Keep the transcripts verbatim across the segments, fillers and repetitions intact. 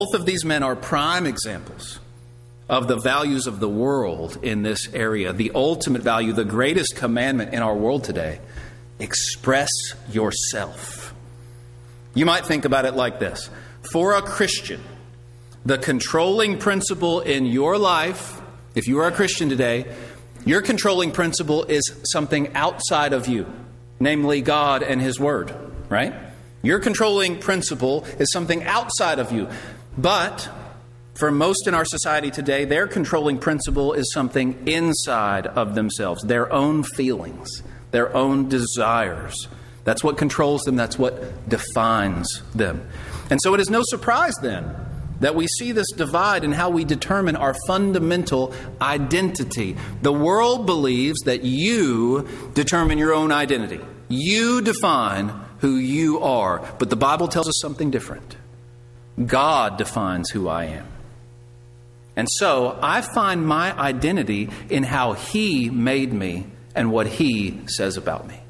Both of these men are prime examples of the values of the world in this area. The ultimate value, the greatest commandment in our world today: express yourself. You might think about it like this. For a Christian, the controlling principle in your life, if you are a Christian today, your controlling principle is something outside of you, namely God and His Word, right? Your controlling principle is something outside of you. But for most in our society today, their controlling principle is something inside of themselves, their own feelings, their own desires. That's what controls them. That's what defines them. And so it is no surprise then that we see this divide in how we determine our fundamental identity. The world believes that you determine your own identity. You define who you are. But the Bible tells us something different. God defines who I am. And so I find my identity in how He made me and what He says about me.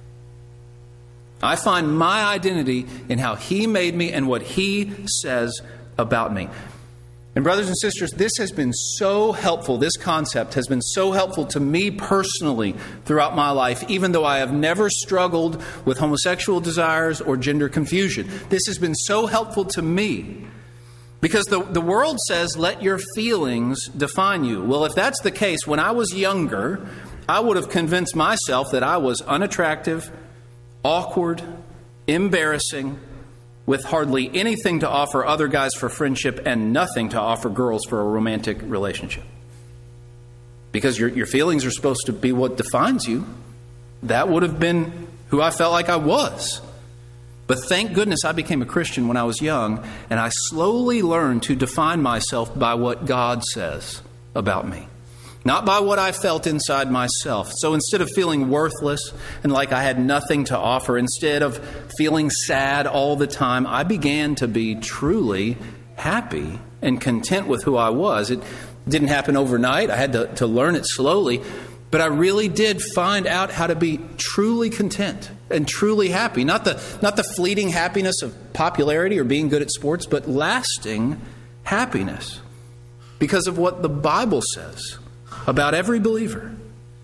I find my identity in how He made me and what He says about me. And brothers and sisters, this has been so helpful. This concept has been so helpful to me personally throughout my life, even though I have never struggled with homosexual desires or gender confusion. This has been so helpful to me because the, the world says, let your feelings define you. Well, if that's the case, when I was younger, I would have convinced myself that I was unattractive, awkward, embarrassing, with hardly anything to offer other guys for friendship and nothing to offer girls for a romantic relationship. Because your, your feelings are supposed to be what defines you. That would have been who I felt like I was. But thank goodness I became a Christian when I was young, and I slowly learned to define myself by what God says about me. Not by what I felt inside myself. So instead of feeling worthless and like I had nothing to offer, instead of feeling sad all the time, I began to be truly happy and content with who I was. It didn't happen overnight. I had to, to learn it slowly. But I really did find out how to be truly content and truly happy. Not the, not the fleeting happiness of popularity or being good at sports, but lasting happiness because of what the Bible says about every believer.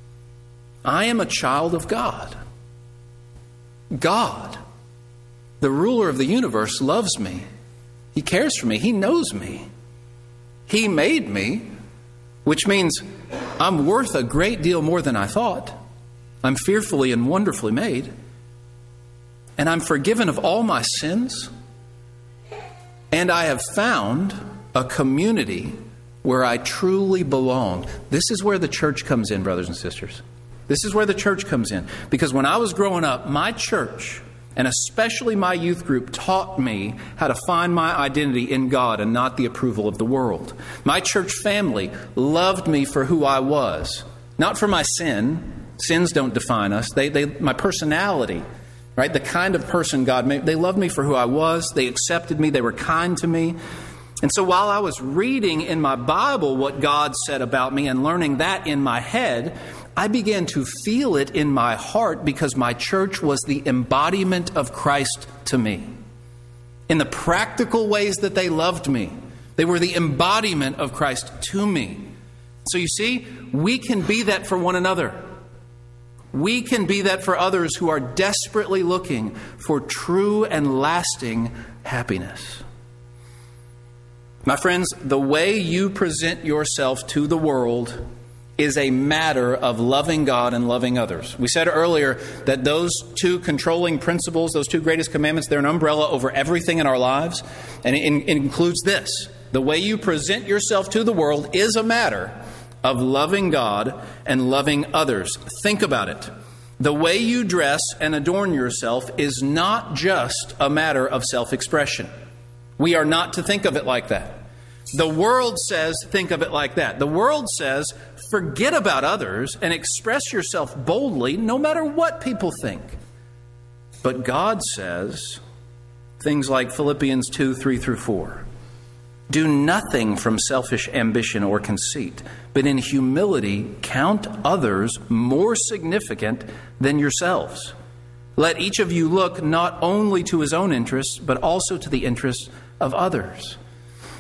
I am a child of God. God, the ruler of the universe, loves me. He cares for me. He knows me. He made me, which means I'm worth a great deal more than I thought. I'm fearfully and wonderfully made. And I'm forgiven of all my sins. And I have found a community where I truly belong. This is where the church comes in, brothers and sisters. This is where the church comes in. Because when I was growing up, my church, and especially my youth group, taught me how to find my identity in God and not the approval of the world. My church family loved me for who I was, not for my sin. Sins don't define us. They, they, my personality, right? The kind of person God made. They loved me for who I was. They accepted me. They were kind to me. And so while I was reading in my Bible what God said about me and learning that in my head, I began to feel it in my heart because my church was the embodiment of Christ to me. In the practical ways that they loved me, they were the embodiment of Christ to me. So you see, we can be that for one another. We can be that for others who are desperately looking for true and lasting happiness. My friends, the way you present yourself to the world is a matter of loving God and loving others. We said earlier that those two controlling principles, those two greatest commandments, they're an umbrella over everything in our lives. And it, it includes this. The way you present yourself to the world is a matter of loving God and loving others. Think about it. The way you dress and adorn yourself is not just a matter of self-expression. We are not to think of it like that. The world says, think of it like that. The world says, forget about others and express yourself boldly no matter what people think. But God says things like Philippians two, three through four. Do nothing from selfish ambition or conceit, but in humility count others more significant than yourselves. Let each of you look not only to his own interests, but also to the interests of others.